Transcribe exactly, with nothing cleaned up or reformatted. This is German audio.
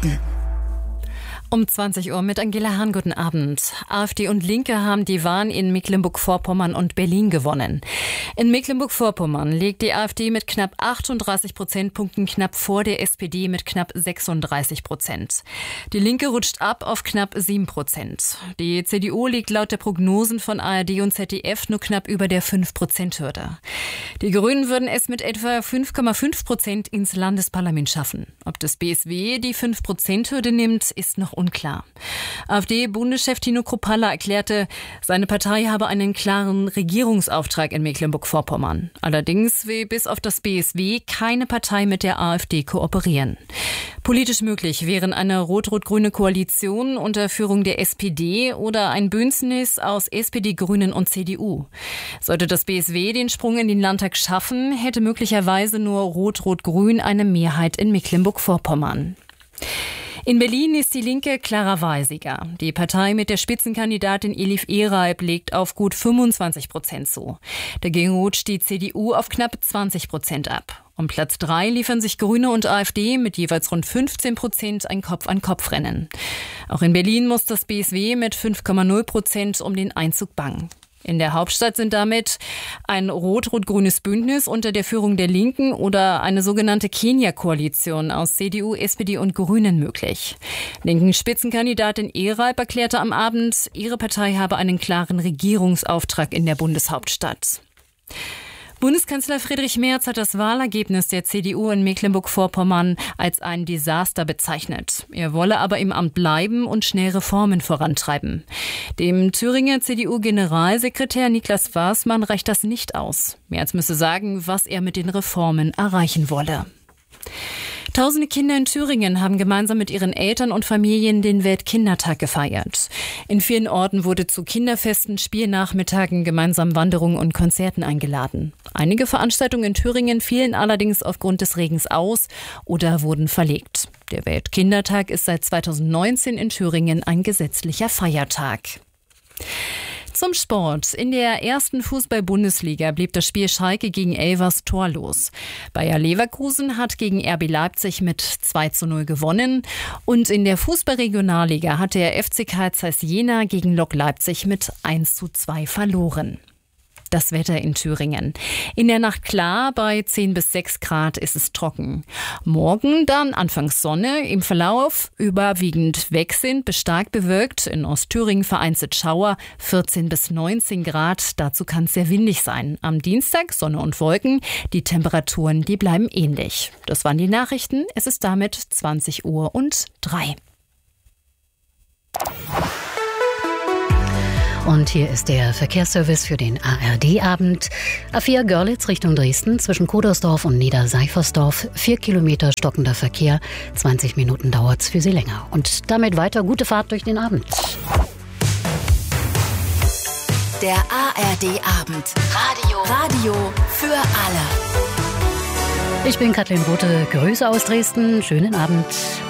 Nachrichten. Um zwanzig Uhr mit Angela Hahn, guten Abend. AfD und Linke haben die Wahlen in Mecklenburg-Vorpommern und Berlin gewonnen. In Mecklenburg-Vorpommern liegt die AfD mit knapp achtunddreißig Prozentpunkten knapp vor der S P D mit knapp sechsunddreißig Prozent. Die Linke rutscht ab auf knapp sieben Prozent. Die C D U liegt laut der Prognosen von A R D und Z D F nur knapp über der fünf Prozent Hürde. Die Grünen würden es mit etwa fünf Komma fünf Prozent ins Landesparlament schaffen. Ob das B S W die fünf Prozent Hürde nimmt, ist noch unklar. AfD-Bundeschef Tino Kruppalla erklärte, seine Partei habe einen klaren Regierungsauftrag in Mecklenburg-Vorpommern. Allerdings will bis auf das B S W keine Partei mit der AfD kooperieren. Politisch möglich wären eine rot-rot-grüne Koalition unter Führung der S P D oder ein Bündnis aus S P D, Grünen und C D U. Sollte das B S W den Sprung in den Landtag schaffen, hätte möglicherweise nur rot-rot-grün eine Mehrheit in Mecklenburg-Vorpommern. In Berlin ist die Linke klarer Wahlsieger. Die Partei mit der Spitzenkandidatin Elif Ereib legt auf gut fünfundzwanzig Prozent zu. Dagegen rutscht die C D U auf knapp zwanzig Prozent ab. Um Platz drei liefern sich Grüne und AfD mit jeweils rund fünfzehn Prozent ein Kopf-an-Kopf-Rennen. Auch in Berlin muss das B S W mit fünf Komma null Prozent um den Einzug bangen. In der Hauptstadt sind damit ein rot-rot-grünes Bündnis unter der Führung der Linken oder eine sogenannte Kenia-Koalition aus C D U, S P D und Grünen möglich. Linken Spitzenkandidatin Ereib erklärte am Abend, ihre Partei habe einen klaren Regierungsauftrag in der Bundeshauptstadt. Bundeskanzler Friedrich Merz hat das Wahlergebnis der C D U in Mecklenburg-Vorpommern als ein Desaster bezeichnet. Er wolle aber im Amt bleiben und schnell Reformen vorantreiben. Dem Thüringer C D U-Generalsekretär Niklas Waßmann reicht das nicht aus. Merz müsse sagen, was er mit den Reformen erreichen wolle. Tausende Kinder in Thüringen haben gemeinsam mit ihren Eltern und Familien den Weltkindertag gefeiert. In vielen Orten wurde zu Kinderfesten, Spielnachmittagen, gemeinsam Wanderungen und Konzerten eingeladen. Einige Veranstaltungen in Thüringen fielen allerdings aufgrund des Regens aus oder wurden verlegt. Der Weltkindertag ist seit zweitausendneunzehn in Thüringen ein gesetzlicher Feiertag. Zum Sport. In der ersten Fußball-Bundesliga blieb das Spiel Schalke gegen Elvers torlos. Bayer Leverkusen hat gegen R B Leipzig mit zwei zu null gewonnen. Und in der Fußball-Regionalliga hat der F C Karl Zeiss Jena gegen Lok Leipzig mit eins zu zwei verloren. Das Wetter in Thüringen. In der Nacht klar, bei zehn bis sechs Grad ist es trocken. Morgen dann anfangs Sonne, im Verlauf überwiegend wechselnd bis stark bewölkt. In Ostthüringen vereinzelt Schauer, vierzehn bis neunzehn Grad. Dazu kann es sehr windig sein. Am Dienstag Sonne und Wolken. Die Temperaturen, die bleiben ähnlich. Das waren die Nachrichten. Es ist damit zwanzig Uhr und drei. Und hier ist der Verkehrsservice für den A R D-Abend. A vier Görlitz Richtung Dresden zwischen Kodersdorf und Niederseifersdorf. Vier Kilometer stockender Verkehr. zwanzig Minuten dauert's für Sie länger. Und damit weiter gute Fahrt durch den Abend. Der A R D-Abend. Radio. Radio für alle. Ich bin Kathleen Rothe. Grüße aus Dresden. Schönen Abend.